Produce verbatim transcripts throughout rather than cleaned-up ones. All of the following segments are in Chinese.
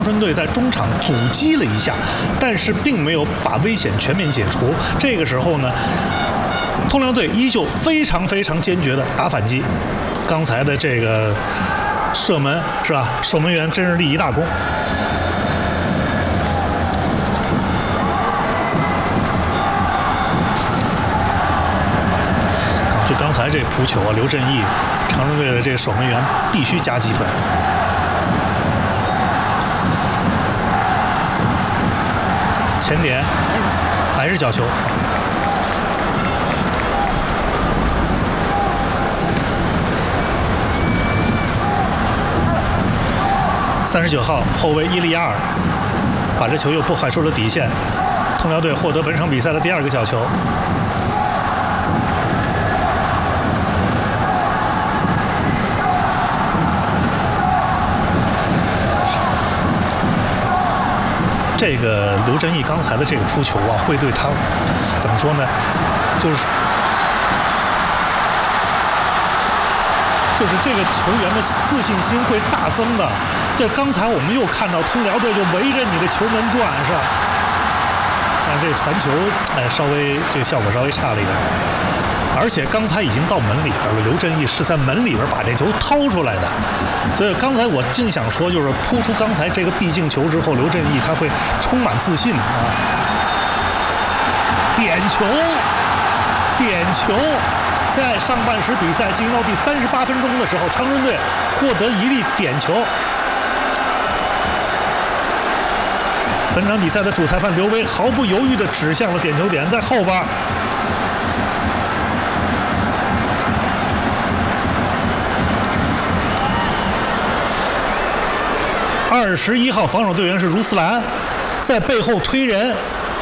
春队在中场阻击了一下，但是并没有把危险全面解除。这个时候呢，通辽队依旧非常非常坚决的打反击。刚才的这个射门是吧？守门员真是立一大功。就刚才这扑球啊，刘振义，长春队的这个守门员必须夹击腿。前点还是角球。三十九号后卫伊利亚尔把这球又拨坏出了底线，通辽队获得本场比赛的第二个角球。这个刘振义刚才的这个扑球啊，会对他怎么说呢？就是就是这个球员的自信心会大增的。这刚才我们又看到通辽队就围着你的球门转，是吧？但这个传球，哎，稍微这个效果稍微差了一点。而且刚才已经到门里边了，刘振义是在门里边把这球掏出来的，所以刚才我真想说，就是扑出刚才这个必进球之后，刘振义他会充满自信啊！点球，点球，在上半时比赛进行到第三十八分钟的时候，长春队获得一粒点球。本场比赛的主裁判刘威毫不犹豫地指向了点球点，在后边。二十一号防守队员是茹斯兰，在背后推人。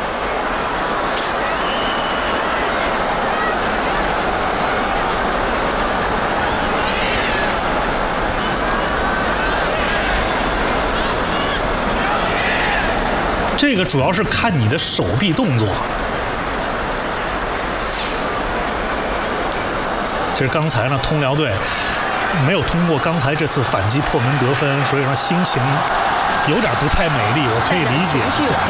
这个主要是看你的手臂动作。这是刚才呢，通辽队没有通过刚才这次反击破门得分，所以说心情有点不太美丽，我可以理解。 情绪了。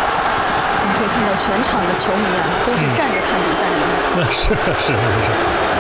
你可以看到全场的球迷啊，都是站着看比赛的。 是是是是。